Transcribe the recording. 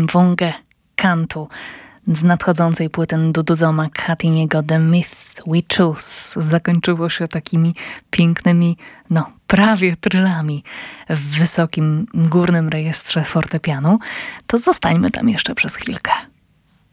Wongę Kantu z nadchodzącej płyty Nduduzoma Khatiniego The Myth We Choose zakończyło się takimi pięknymi, prawie trylami w wysokim górnym rejestrze fortepianu, to zostańmy tam jeszcze przez chwilkę.